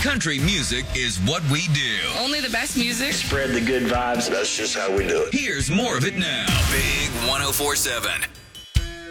Country music is what we do. Only the best music. Spread the good vibes. That's just how we do it. Here's more of it now. Big 104.7.